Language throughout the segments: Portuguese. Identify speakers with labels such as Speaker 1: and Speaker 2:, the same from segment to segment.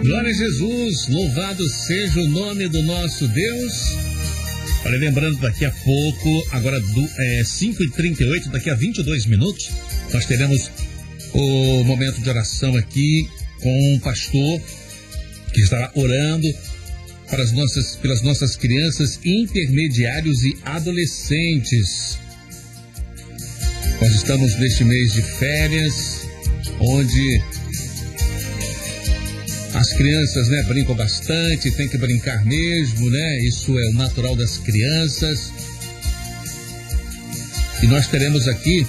Speaker 1: Glória a Jesus, louvado seja o nome do nosso Deus. Olha, lembrando, daqui a pouco, agora 5h38, daqui a 22 minutos, nós teremos o momento de oração aqui com um pastor que estará orando pelas nossas crianças, intermediários e adolescentes. Nós estamos neste mês de férias, onde as crianças, brincam bastante, tem que brincar mesmo, Isso é o natural das crianças. E nós teremos aqui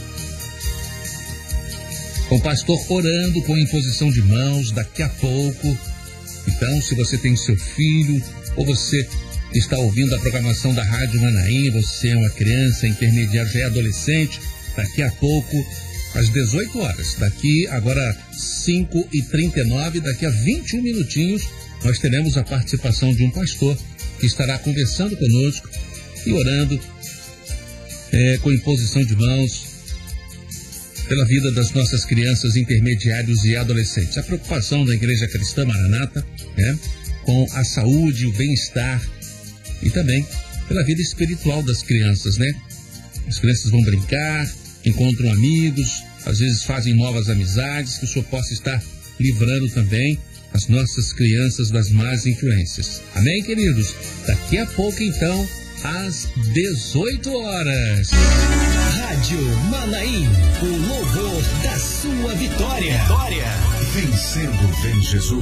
Speaker 1: o pastor orando com imposição de mãos daqui a pouco. Então, se você tem seu filho ou você está ouvindo a programação da Rádio Manaim, você é uma criança, intermediário, já é adolescente, daqui a pouco, às 18 horas, daqui agora 5h39, daqui a 21 minutinhos, nós teremos a participação de um pastor que estará conversando conosco e orando com imposição de mãos pela vida das nossas crianças, intermediários e adolescentes. A preocupação da Igreja Cristã Maranata, com a saúde, o bem-estar e também pela vida espiritual das crianças, As crianças vão brincar, encontram amigos, às vezes fazem novas amizades, que o Senhor possa estar livrando também as nossas crianças das más influências. Amém, queridos? Daqui a pouco, então, às 18 horas.
Speaker 2: Rádio Manaim, o louvor da sua vitória. Vencendo vem Jesus.